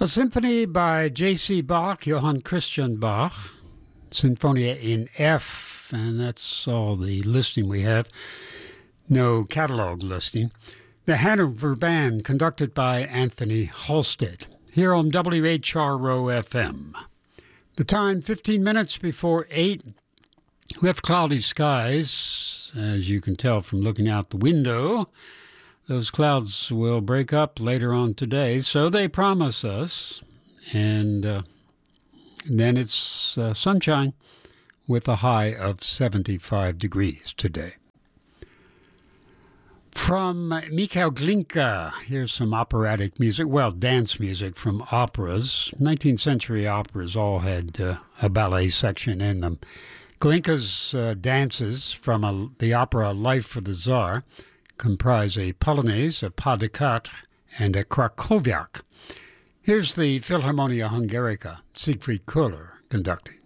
A symphony by J.C. Bach, Johann Christian Bach, Sinfonia in F, and that's all the listing we have. No catalog listing. The Hanover Band, conducted by Anthony Halstead, here on WHRO FM. The time, 15 minutes before 8. We have cloudy skies, as you can tell from looking out the window. Those clouds will break up later on today, so they promise us. And then it's sunshine with a high of 75 degrees today. From Michael Glinka, here's some operatic music, well, dance music from operas. 19th century operas all had a ballet section in them. Glinka's dances from the opera Life for the Tsar comprise a polonaise, a pas de quatre, and a krakowiak. Here's the Philharmonia Hungarica, Siegfried Köhler conducting.